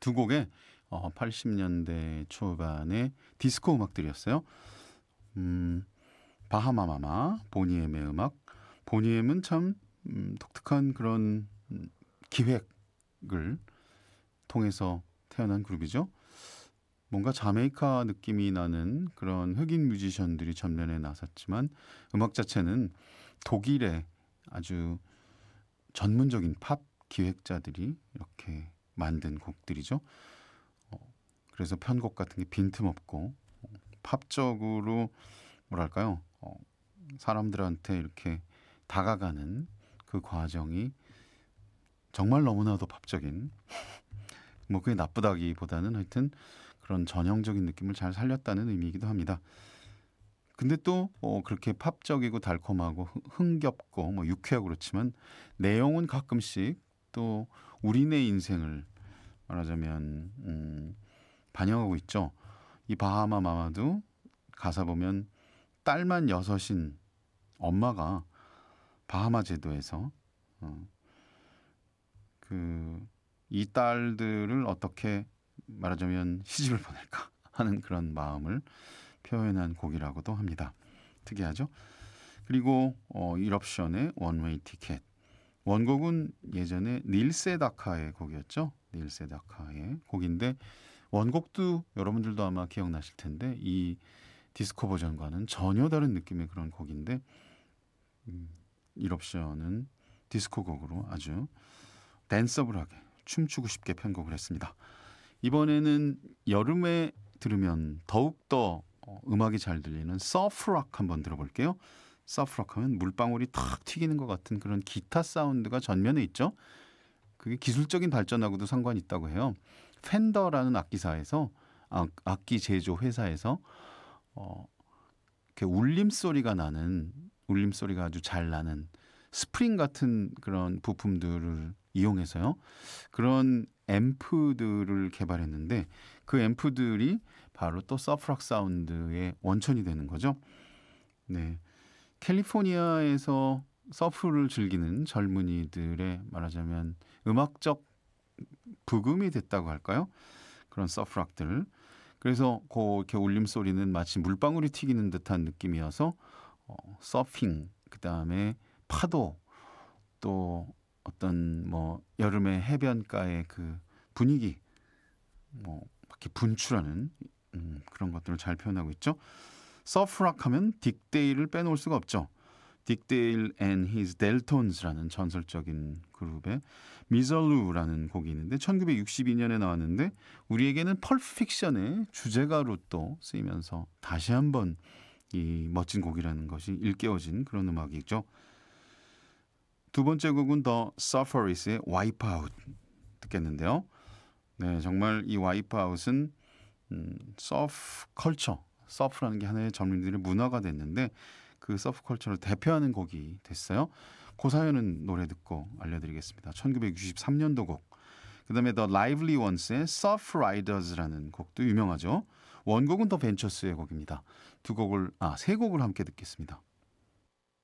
두 곡의 80년대 초반의 디스코 음악들이었어요. 바하마마마, 보니엠의 음악. 보니엠은 참 독특한 그런 기획을 통해서 태어난 그룹이죠. 뭔가 자메이카 느낌이 나는 그런 흑인 뮤지션들이 전면에 나섰지만 음악 자체는 독일의 아주 전문적인 팝 기획자들이 이렇게 만든 곡들이죠. 그래서 편곡 같은 게 빈틈없고 팝적으로 뭐랄까요? 사람들한테 이렇게 다가가는 그 과정이 정말 너무나도 팝적인 뭐 그게 나쁘다기보다는 하여튼 그런 전형적인 느낌을 잘 살렸다는 의미이기도 합니다. 근데 또 그렇게 팝적이고 달콤하고 흥겹고 뭐 유쾌하고 그렇지만 내용은 가끔씩 또 우리네 인생을 말하자면 반영하고 있죠. 이 바하마 마마도 가사 보면 딸만 여섯인 엄마가 바하마 제도에서 이 딸들을 어떻게 말하자면 시집을 보낼까 하는 그런 마음을 표현한 곡이라고도 합니다. 특이하죠? 그리고 일옵션의 원웨이 티켓. 원곡은 예전에 닐 세다카의 곡이었죠. 닐 세다카의 곡인데 원곡도 여러분들도 아마 기억나실 텐데 이 디스코 버전과는 전혀 다른 느낌의 그런 곡인데 일옵션은 디스코 곡으로 아주 댄서블하게 춤추고 싶게 편곡을 했습니다. 이번에는 여름에 들으면 더욱더 음악이 잘 들리는 서프락 한번 들어볼게요. 서프락 하면 물방울이 탁 튀기는 것 같은 그런 기타 사운드가 전면에 있죠. 그게 기술적인 발전하고도 상관이 있다고 해요. 펜더라는 악기사에서 악기 제조 회사에서 이렇게 울림소리가 아주 잘 나는 스프링 같은 그런 부품들을 이용해서요. 그런 앰프들을 개발했는데 그 앰프들이 바로 또 서프락 사운드의 원천이 되는 거죠. 네. 캘리포니아에서 서프를 즐기는 젊은이들의 말하자면 음악적 부금이 됐다고 할까요? 그런 서프락들. 그래서 이렇게 울림 소리는 마치 물방울이 튀기는 듯한 느낌이어서 서핑, 그다음에 파도, 또 어떤 뭐 여름의 해변가의 그 분위기, 뭐 이렇게 분출하는 그런 것들을 잘 표현하고 있죠. 서프락 하면 딕데일을 빼놓을 수가 없죠. 딕데일 and his Deltons라는 전설적인 그룹의 미설루라는 곡이 있는데 1962년에 나왔는데 우리에게는 펄프 픽션의 주제가로 또 쓰이면서 다시 한번 이 멋진 곡이라는 것이 일깨워진 그런 음악이죠. 두 번째 곡은 더 서퍼리스의 와이프아웃 듣겠는데요. 네, 정말 이 와이프아웃은 서프 컬처, 서프라는 게 하나의 젊은이들의 문화가 됐는데 그 서프 컬처를 대표하는 곡이 됐어요. 그 사연은 노래 듣고 알려드리겠습니다. 1963년도 곡. 그다음에 더 라이블리 원스의 서프 라이더즈라는 곡도 유명하죠. 원곡은 더 벤처스의 곡입니다. 세 곡을 함께 듣겠습니다.